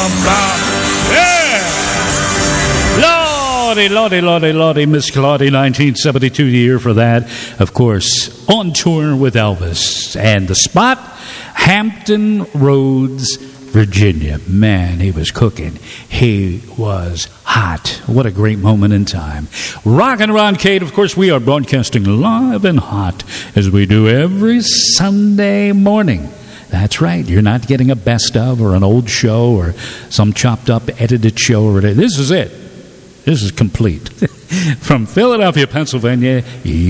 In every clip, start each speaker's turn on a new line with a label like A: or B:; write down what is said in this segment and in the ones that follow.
A: Lordy, Miss Claudie, 1972 the year for that. Of course, on tour with Elvis. And the spot, Hampton Roads, Virginia. Man, he was cooking. He was hot. What a great moment in time. Rockin' Around Kate, of course, we are broadcasting live and hot as we do every Sunday morning. That's right. You're not getting a best of or an old show or some chopped up edited show or whatever. This is it. This is complete. From Philadelphia, Pennsylvania,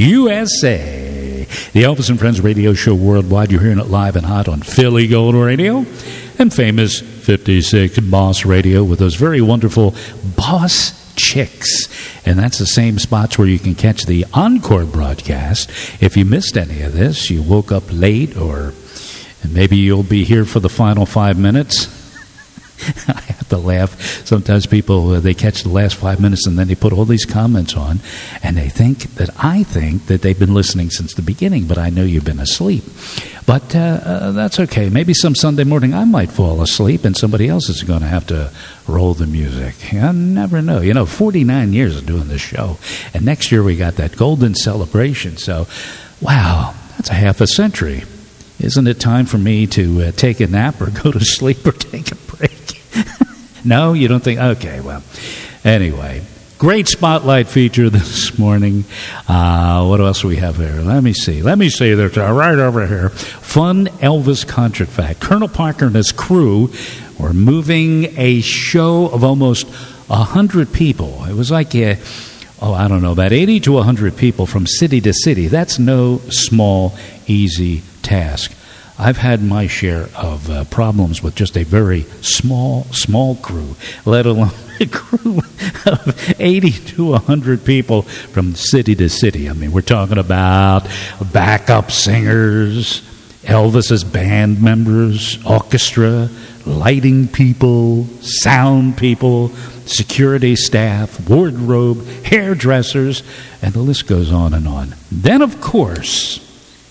A: USA. The Elvis and Friends radio show worldwide. You're hearing it live and hot on Philly Gold Radio and famous 56 Boss Radio with those very wonderful Boss Chicks. And that's the same spots where you can catch the encore broadcast. If you missed any of this, you woke up late, or maybe you'll be here for the final 5 minutes. I have to laugh. Sometimes people, they catch the last 5 minutes and then they put all these comments on, and I think that they've been listening since the beginning, but I know you've been asleep. But that's okay. Maybe some Sunday morning I might fall asleep and somebody else is going to have to roll the music. I never know. 49 years of doing this show, and next year we got that golden celebration. So, wow, that's a half a century. Isn't it time for me to take a nap or go to sleep or take a break? No, you don't think? Okay, well, anyway, great spotlight feature this morning. What else do we have here? Let me see. There's right over here. Fun Elvis concert fact. Colonel Parker and his crew were moving a show of almost 100 people. It was like about 80 to 100 people from city to city. That's no small, easy task. I've had my share of problems with just a very small crew, let alone a crew of 80 to 100 people from city to city. I mean, we're talking about backup singers, Elvis's band members, orchestra, lighting people, sound people, security staff, wardrobe, hairdressers, and the list goes on and on. Then, of course,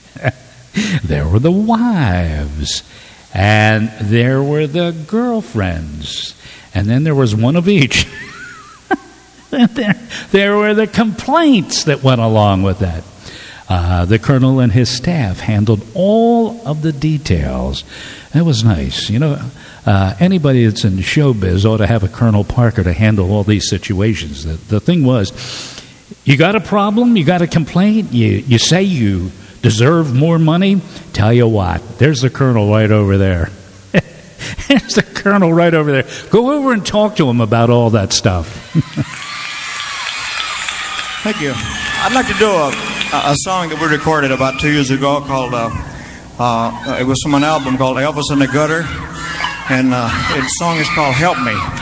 A: there were the wives, and there were the girlfriends, and then there was one of each. there were the complaints that went along with that. The colonel and his staff handled all of the details. That was nice. Anybody that's in showbiz ought to have a Colonel Parker to handle all these situations. The thing was, you got a problem, you got a complaint, you say you deserve more money? Tell you what, there's the colonel right over there. There's the colonel right over there. Go over and talk to him about all that stuff.
B: Thank you. I'd like to do a song that we recorded about 2 years ago called, it was from an album called Elvis in the Gutter, and the song is called Help Me.